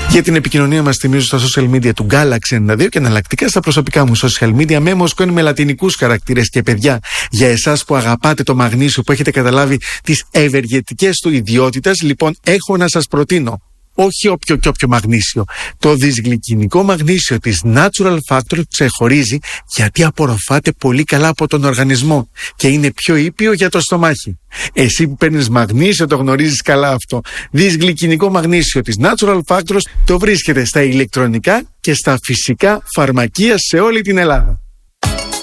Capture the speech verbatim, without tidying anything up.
Για την επικοινωνία μας θυμίζω στα social media του Galaxy ενενήντα δύο και εναλλακτικά στα προσωπικά μου social media με μοσκόνη με λατινικούς χαρακτήρες. Και παιδιά, για εσάς που αγαπάτε το μαγνήσιο, που έχετε καταλάβει τις ευεργετικές του ιδιότητες, λοιπόν έχω να σας προτείνω όχι όποιο και όποιο μαγνήσιο. Το δυσγλυκινικό μαγνήσιο της Natural Factor ξεχωρίζει γιατί απορροφάται πολύ καλά από τον οργανισμό και είναι πιο ήπιο για το στομάχι. Εσύ που παίρνεις μαγνήσιο το γνωρίζεις καλά αυτό. Δυσγλυκινικό μαγνήσιο της Natural Factors το βρίσκεται στα ηλεκτρονικά και στα φυσικά φαρμακεία σε όλη την Ελλάδα.